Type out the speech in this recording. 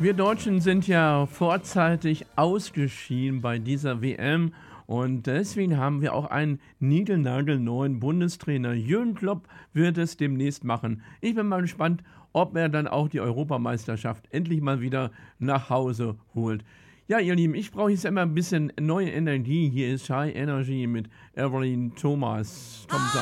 Wir Deutschen sind ja vorzeitig ausgeschieden bei dieser WM und deswegen haben wir auch einen niegelnagelneuen Bundestrainer. Jürgen Klopp wird es demnächst machen. Ich bin mal gespannt, ob er dann auch die Europameisterschaft endlich mal wieder nach Hause holt. Ja, ihr Lieben, ich brauche jetzt immer ein bisschen neue Energie. Hier ist High Energy mit Evelyn Thomas. Kommt